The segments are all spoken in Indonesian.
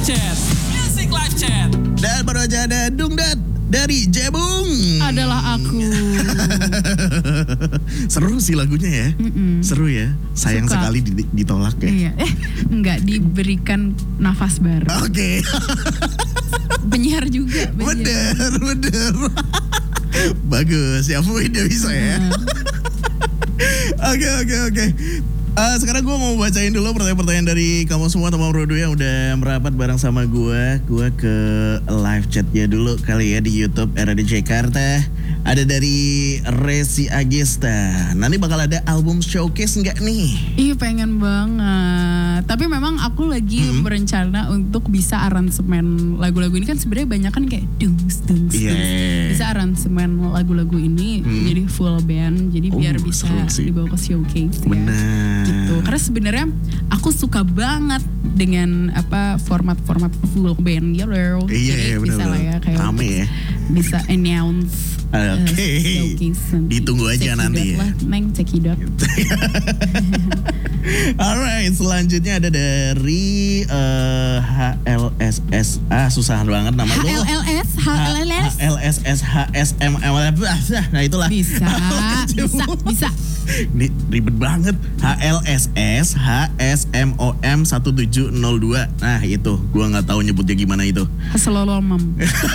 Chat. Music Live Chat. Dan baru aja ada Dungdat dari Jebung. Adalah aku. Seru sih lagunya ya. Seru ya. Sayang Suka. sekali ditolak ya. Iya. Enggak diberikan nafas baru. Oke. Penyiar juga. Bener. Bagus ya, dia bisa ya. Oke. Sekarang gue mau bacain dulu pertanyaan-pertanyaan dari kamu semua teman Rodo yang udah merapat bareng sama gue. Gue ke live chatnya dulu kali ya di YouTube RAD Jakarta. Ada dari Resi Agesta. Nanti bakal ada album showcase nggak nih? Iya pengen banget. Tapi memang aku lagi berencana untuk bisa aransemen lagu-lagu ini kan sebenarnya banyak kan kayak dungs. Yeah. Bisa aransemen lagu-lagu ini jadi full band. Jadi biar bisa seru sih. dibawa ke showcase ya. Benar. Gitu. Karena sebenarnya aku suka banget dengan format-format full band gitu. Iya, Jadi bisa benar. lah ya kayak Rame ya. bisa announce showcase nanti. Ditunggu aja nanti ya. Lah, Neng cekidot. Alright, selanjutnya ada dari HLSSA, susah banget nama lu. HLS. HLSS HSML. Nah itulah. Bisa. Ini ribet banget. HLSS HSMOM 1702. Nah itu, gua nggak tahu nyebutnya gimana itu. Haselolomam.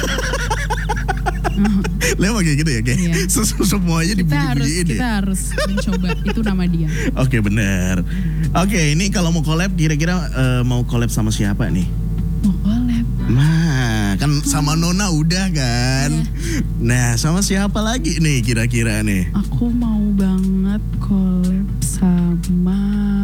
Lewat kayak gitu ya, kayak Iya. semuanya dibunyi-bunyiin ya. Kita harus mencoba. Itu nama dia. Oke, benar. Oke, ini kalau mau collab kira-kira mau collab sama siapa nih? Mau collab. Nah, kan sama Nona udah kan. Nah, sama siapa lagi nih kira-kira nih? Aku mau banget collab sama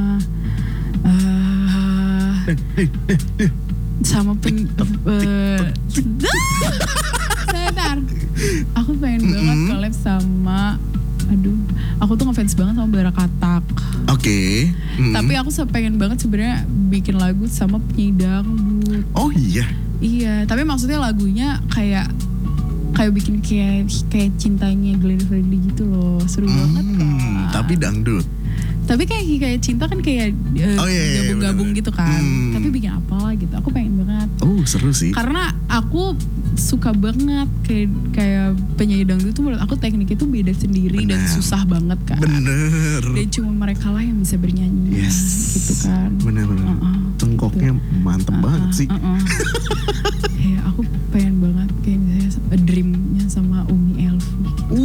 Sebentar. Aku pengen banget collab sama aku tuh ngefans banget sama Bara Katak. Oke. Tapi aku pengen banget sebenarnya bikin lagu sama penyanyi dangdut. Oh iya. Iya, tapi maksudnya lagunya kayak bikin kayak cintanya Glenn Fredly gitu loh. Seru banget kan. Tapi dangdut. Tapi kayak cinta kan kayak gabung-gabung gitu kan. Tapi bikin apalah gitu. Aku pengen banget. Oh, seru sih. Karena aku suka banget kayak penyanyi dangdut tuh menurut aku tekniknya tuh beda sendiri dan susah banget kan. Bener. Dan cuma mereka lah yang bisa bernyanyi. Yes. Gitu kan. Bener. Cengkoknya mantep banget sih. Ya, aku pengen banget kayak misalnya dreamnya sama Umi Elvi.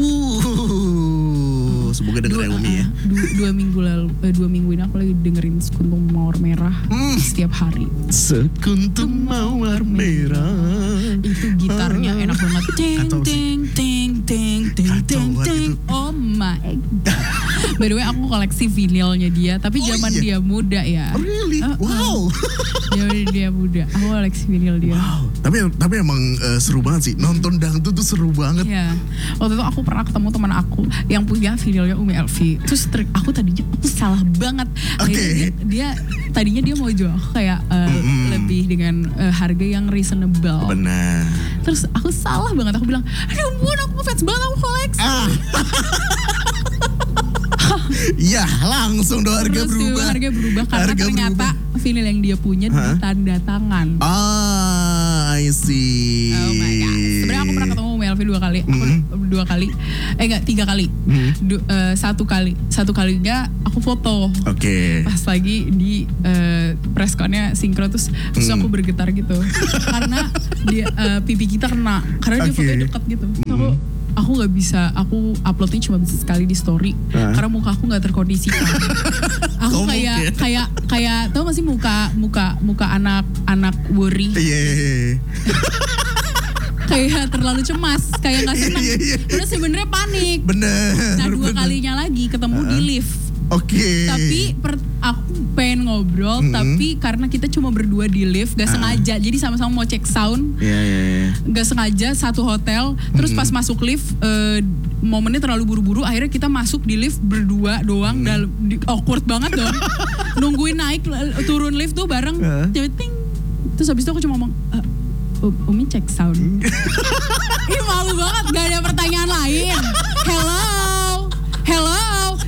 Semoga dengerin Umi ya. 2 minggu ini aku lagi dengerin Sekuntum Mawar Merah setiap hari. Sekuntum mawar merah. Itu gitarnya enak banget. Ting. Oh my god. By the way aku koleksi vinilnya dia, tapi zaman dia muda ya. Oh, really? Wow. Zaman dia muda, aku koleksi vinil dia. Wow. Tapi emang seru banget sih. Nonton dangdut tuh seru banget. Iya. Waktu itu aku pernah ketemu teman aku yang punya vinilnya Umi Elvi. Terus aku salah banget. Oke. Tadinya dia mau jual aku kayak lebih dengan harga yang reasonable. Benar. Terus aku salah banget, aku bilang, aduh ampun aku fans banget, aku koleksi. Iya, langsung dong harga berubah. Harga berubah karena ternyata vinil yang dia punya ditanda tangan. I see. Oh my god. Sebenarnya aku pernah ketemu Melvi 2 kali. Aku 3 kali. Satu kalinya aku foto. Oke. Pas lagi di press con-nya sinkro terus aku bergetar gitu. Karena dia pipi kita kena. Karena dia fotonya deket gitu. Aku nggak bisa, aku uploadnya cuma bisa sekali di story karena muka aku nggak terkondisikan. Aku kayak tau gak sih muka anak worry. Iya. Kayak terlalu cemas, kayak nggak senang. Terus sebenarnya panik. Bener. Nah 2 kalinya lagi ketemu di lift. Oke. Tapi aku pengen ngobrol, tapi karena kita cuma berdua di lift, gak sengaja. Jadi sama-sama mau cek sound. Iya. Gak sengaja satu hotel. Terus pas masuk lift, momennya terlalu buru-buru. Akhirnya kita masuk di lift berdua doang. Awkward banget dong. Nungguin naik turun lift tuh bareng. Ting. Terus habis itu aku cuma ngomong, Umi cek sound. Ih malu banget, gak ada pertanyaan lain. Hello.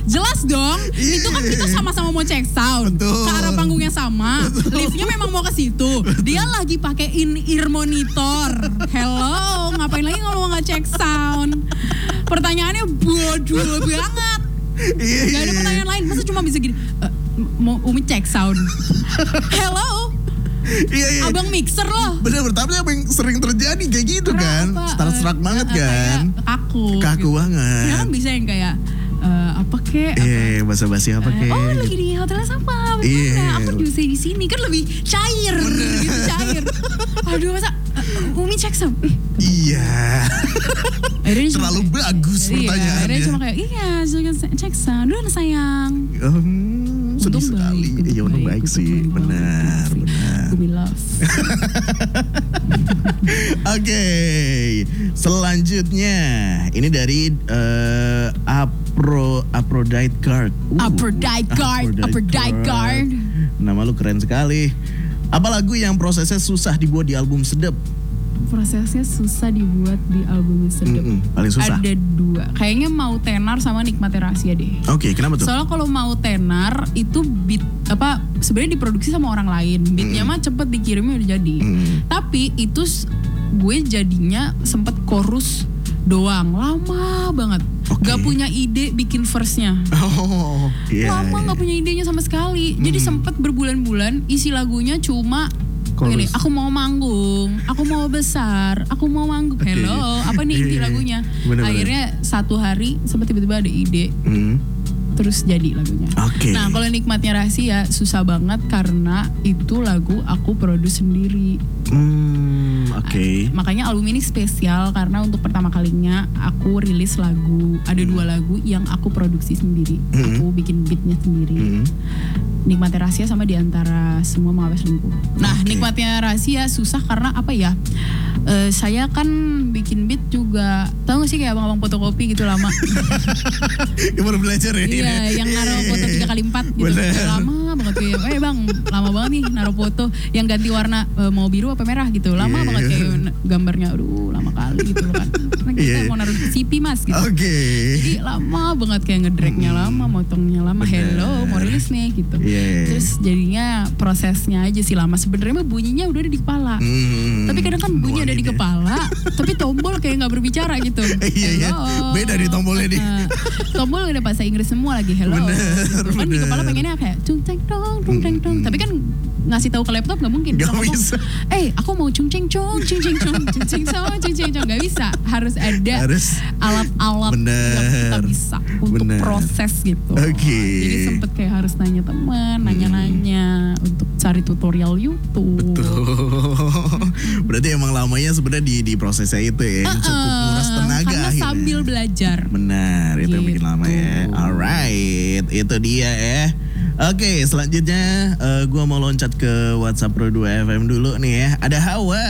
Jelas dong, itu kan kita sama-sama mau cek sound. Betul. Ke arah panggung yang sama. Liftnya memang mau ke situ. Dia lagi pakai in-ear monitor. Hello, ngapain lagi kalau nggak cek sound? Pertanyaannya bodoh banget. Gak ada pertanyaan lain. Masa cuma bisa gini, mau Umi cek sound. Hello. Iya. Abang mixer loh. Bener, tapi apa yang sering terjadi kayak gitu kan? Starstruck banget kan? Kaku Kaku banget. Ya kan bisa yang kayak apa kek? Iya, basa-basi apa kek? Oh lagi di hotel sama, Iya. aku juga di sini kan lebih cair, gitu cair. Aduh masa Umi cek sound? Iya. Akhirnya Terlalu bagus pertanyaannya. Akhirnya cuma kayak cek sound, dulu sayang. Sedih Untung sekali. baik, Iya, untung baik sih. Benar. Gumi love. Oke, selanjutnya ini dari Aphrodite Guard. Aphrodite Guard. Nama lu keren sekali. Apa lagu yang prosesnya susah dibuat di album Sedep? Prosesnya susah dibuat di album Sedep. Paling susah. Ada 2. Kayaknya Mau Tenar sama Nikmatnya Rahasia deh. Oke, kenapa tuh? Soalnya kalau Mau Tenar itu beat sebenarnya diproduksi sama orang lain. Beatnya mah cepet dikirimnya udah jadi. Tapi itu gue jadinya sempet chorus doang, lama banget. Gak punya ide bikin verse-nya. Oh, iya. Lama gak punya idenya sama sekali. Jadi sempet berbulan-bulan isi lagunya cuma gini, aku mau manggung, aku mau besar, aku mau manggung. Hello, apa nih inti lagunya? Bener-bener. Akhirnya satu hari sempat tiba-tiba ada ide, terus jadi lagunya. Nah kalau Nikmatnya Rahasia susah banget karena itu lagu aku produce sendiri. Makanya album ini spesial karena untuk pertama kalinya aku rilis lagu. Ada 2 lagu yang aku produksi sendiri. Aku bikin beatnya sendiri. Nikmatnya Rahasia sama Di Antara Semua Mengapa Selingkuh. Nah Nikmatnya Rahasia susah karena apa ya? Saya kan bikin beat juga, tahu gak sih kayak abang-abang fotokopi gitu lama. Yang baru belajar ya? Iya, yang naruh foto 3x4 gitu. Lama banget kayak, bang, lama banget nih naruh foto yang ganti warna mau biru apa merah gitu. Lama banget kayak gambarnya, aduh lama kali gitu loh kan. Kita mau naruh CP mas gitu. Jadi lama banget kayak ngedragnya lama, motongnya lama. Hello, mau rilis nih gitu. Terus jadinya prosesnya aja sih lama. Sebenarnya bunyinya udah ada di kepala. Tapi kadang kan bunyi ada di kepala, tapi tombol kayak nggak berbicara gitu. Iya, beda di tombolnya nih. Tombol udah bahasa Inggris semua lagi. Hello. Kan di kepala pengennya kayak cung ceng dong, cung ceng dong. Tapi kan ngasih tahu ke laptop nggak mungkin. Gak bisa. Aku mau cung ceng cong, cung ceng cong, cung ceng cong, cung ceng cong. Nggak bisa. Harus ada alat-alat yang kita bisa untuk proses gitu. Jadi sempet kayak harus nanya teman, nanya-nanya untuk cari tutorial YouTube. Berarti emang lamanya sebenarnya di prosesnya itu ya, yang cukup nguras tenaga karena akhirnya. sambil belajar. Benar, itu yang bikin lama ya. Alright, itu dia ya. Oke, selanjutnya gue mau loncat ke WhatsApp Pro 2 FM dulu nih ya. Ada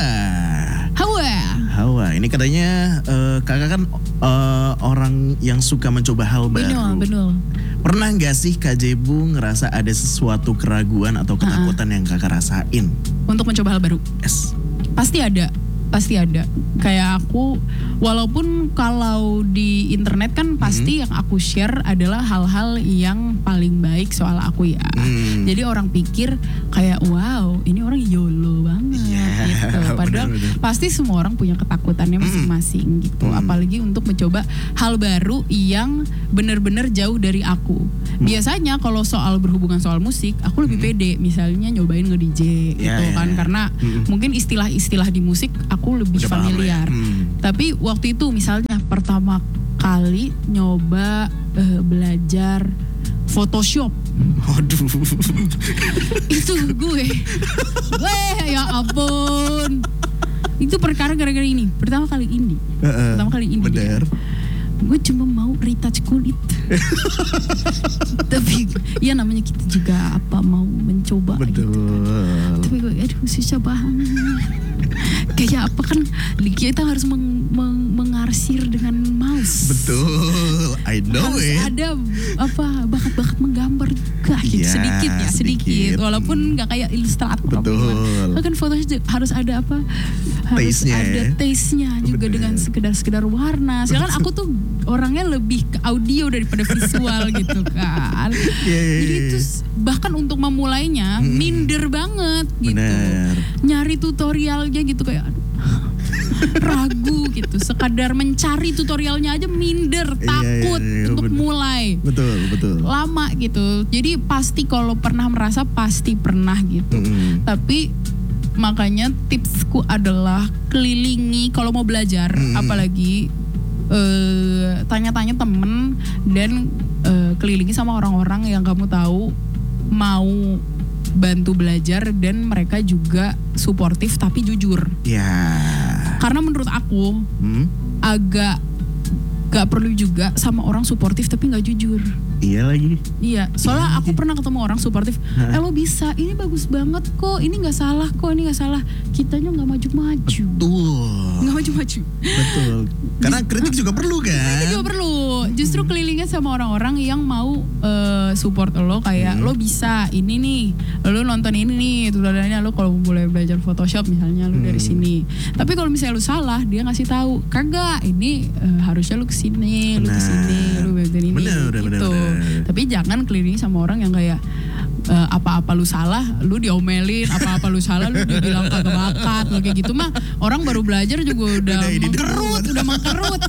Hawa, ini katanya kakak kan orang yang suka mencoba hal baru. Betul. Pernah gak sih Kak Jebu ngerasa ada sesuatu keraguan atau ketakutan yang kakak rasain? Untuk mencoba hal baru? Yes. Pasti ada. Kayak aku, walaupun kalau di internet kan pasti yang aku share adalah hal-hal yang paling baik soal aku ya. Jadi orang pikir kayak wow, ini orang YOLO banget gitu. Padahal pasti semua orang punya ketakutannya masing-masing gitu. Apalagi untuk mencoba hal baru yang benar-benar jauh dari aku. Biasanya kalau soal berhubungan soal musik, aku lebih pede. Misalnya nyobain nge-DJ gitu kan. Karena mungkin istilah-istilah di musik aku lebih familiar. Tapi waktu itu misalnya pertama kali nyoba belajar Photoshop. Aduh. Itu gue ya ampun. Itu perkara gara-gara ini. Pertama kali ini. Bener. Gue cuma mau retouch kulit. Tapi ya namanya kita juga mau mencoba gitu. Tapi gue aduh susah banget. Kayak apa kan kita harus mengarsir dengan mouse. Betul, I know Harus it. ada apa bakat-bakat menggambar juga gitu. Ya, sedikit. Walaupun nggak kayak ilustrator. Betul. Kan fotonya harus ada apa? Harus Taste-nya ada ya. taste-nya juga Bener. dengan sekedar warna. Sedangkan aku tuh orangnya lebih ke audio daripada visual gitu kan. Iya. Jadi itu bahkan untuk memulainya minder banget gitu. Bener. Nyari tutorialnya gitu kayak aduh, ragu gitu. Sekadar mencari tutorialnya aja minder, takut iya, untuk bener. mulai. Betul. Lama gitu. Jadi pasti kalau pernah merasa pasti pernah gitu. Tapi makanya tipsku adalah kelilingi kalau mau belajar, apalagi tanya-tanya temen dan kelilingi sama orang-orang yang kamu tahu mau bantu belajar dan mereka juga suportif tapi jujur. Ya. Karena menurut aku agak gak perlu juga sama orang suportif tapi gak jujur. Iya lagi. Iya, soalnya aku pernah ketemu orang suportif. Lo bisa, ini bagus banget kok, ini nggak salah kok, ini nggak salah. Kitanya nggak maju-maju. Nggak maju-maju. Betul. Karena kritik juga perlu kan. Kritik juga perlu. Justru kelilingnya sama orang-orang yang mau support lo kayak lo bisa ini nih, lo nonton ini nih, tutorialnya lo kalau mulai belajar Photoshop misalnya lo dari sini. Tapi kalau misalnya lo salah, dia ngasih tahu, kagak, ini harusnya lo kesini, lo kesini, lo bagian ini. Bener. Tapi jangan kelilingi sama orang yang kayak apa-apa lu salah, lu diomelin, apa-apa lu salah, lu dibilang kagak bakat, lo kayak gitu mah orang baru belajar juga udah mengkerut.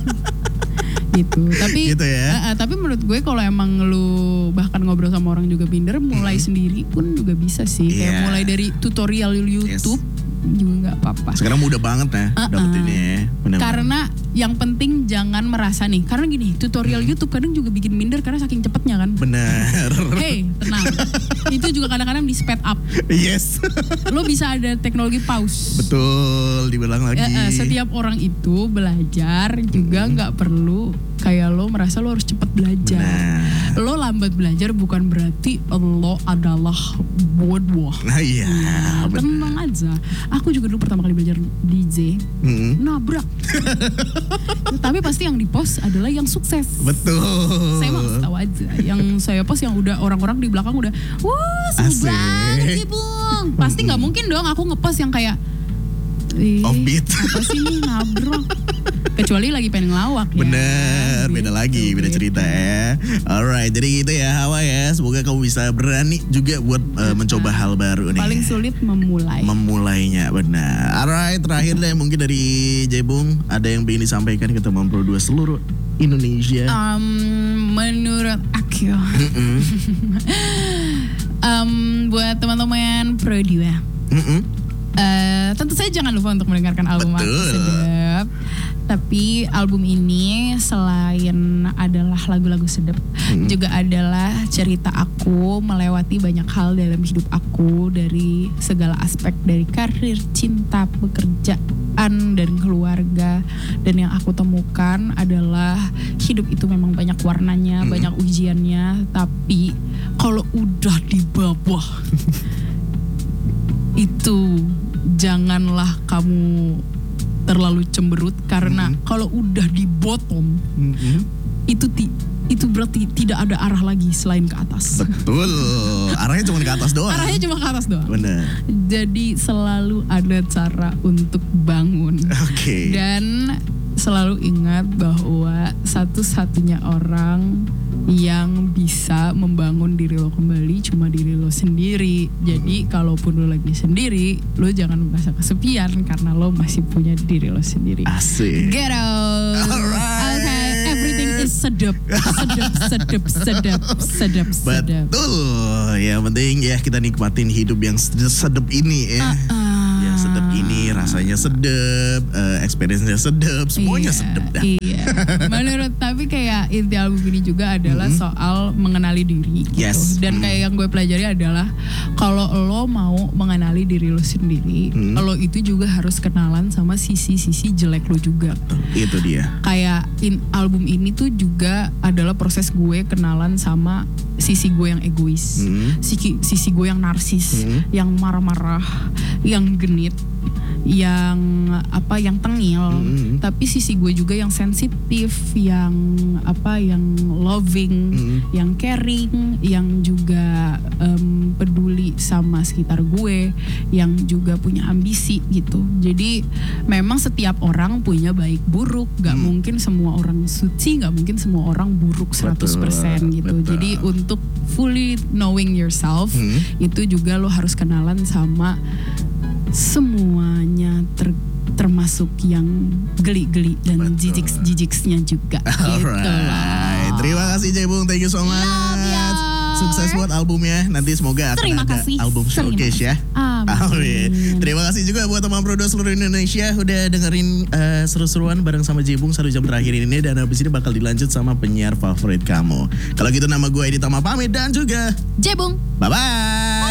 Gitu. Tapi Gitu ya. tapi menurut gue kalau emang lu bahkan ngobrol sama orang juga minder, mulai sendiri pun juga bisa sih. Kayak mulai dari tutorial YouTube juga nggak apa-apa. Sekarang mudah banget ya dapetinnya ya. Bener-bener. Karena yang penting jangan merasa nih. Karena gini, tutorial YouTube kadang juga bikin minder karena saking cepetnya kan. Bener. Hey, tenang. Itu juga kadang-kadang di speed up. Yes. Lo bisa ada teknologi pause. Betul, dibilang lagi. Setiap orang itu belajar juga nggak perlu kayak lo merasa lo harus cepet belajar. Lo lambat belajar bukan berarti lo adalah bodoh. Nah iya. Tenang aja. Aku juga dulu pertama kali belajar DJ, nabrak. Tapi pasti yang di post adalah yang sukses. Betul. Saya mau kasih tahu aja. Yang saya post yang udah orang-orang di belakang udah, wah seru banget sih Bung. Pasti nggak mungkin dong aku ngepost yang kayak offbeat. Apa sih nih nabrak? Kecuali lagi pengen ngelawak ya. Bener, beda lagi, beda cerita ya. Alright, jadi gitu ya Hawa ya. Semoga kamu bisa berani juga buat mencoba hal baru nih. Paling sulit memulai. Memulainya, benar. Alright, terakhir deh mungkin dari Jebung, ada yang ingin disampaikan ke teman Pro 2 seluruh Indonesia. Menurut aku, buat teman-teman Pro 2, tentu saja jangan lupa untuk mendengarkan album aku sedap. Tapi album ini selain adalah lagu-lagu sedap, juga adalah cerita aku melewati banyak hal dalam hidup aku, dari segala aspek, dari karir, cinta, pekerjaan, dan keluarga. Dan yang aku temukan adalah hidup itu memang banyak warnanya, banyak ujiannya. Tapi kalau udah di bawah itu janganlah kamu terlalu cemberut, karena kalau udah di bottom itu berarti tidak ada arah lagi selain ke atas. Betul, arahnya cuma ke atas doang. Arahnya cuma ke atas doang. Bener. Jadi selalu ada cara untuk bangun. Oke. Dan selalu ingat bahwa satu-satunya orang yang bisa membangun diri lo kembali cuma diri lo sendiri. Jadi kalaupun lo lagi sendiri, lo jangan merasa kesepian karena lo masih punya diri lo sendiri. Asik. Get out. Alright. Okay, everything is sedap. Sedap. Betul. Yang penting ya kita nikmatin hidup yang sedap ini ya. Yang sedap ini rasanya sedap, experience-nya sedap, semuanya sedap dah. Iya. Menurut tapi kayak inti album ini juga adalah soal mengenali diri gitu. Yes. Dan kayak yang gue pelajari adalah kalau lo mau mengenali diri lo sendiri, lo itu juga harus kenalan sama sisi-sisi jelek lo juga. Itu dia. Kayak album ini tuh juga adalah proses gue kenalan sama sisi gue yang egois, sisi gue yang narsis, yang marah-marah, yang genit, yang tengil, tapi sisi gue juga yang sensitif, yang loving, yang caring, yang juga peduli sama sekitar gue, yang juga punya ambisi gitu. Jadi memang setiap orang punya baik buruk, gak mungkin semua orang suci, gak mungkin semua orang buruk 100% gitu. Betul. Jadi untuk fully knowing yourself, itu juga lo harus kenalan sama semuanya, termasuk yang geli-geli dan jijik-jijiksnya juga. Alright, terima kasih Jebung, thank you so much. Love ya. Sukses buat albumnya, nanti semoga akan Terima ada kasih. album showcase ya. Amin. Terima kasih juga buat teman Prodo seluruh Indonesia udah dengerin seru-seruan bareng sama Jebung 1 jam terakhir ini, dan habis ini bakal dilanjut sama penyiar favorit kamu. Kalau gitu nama gue Edi Tama pamit dan juga Jebung. bye-bye.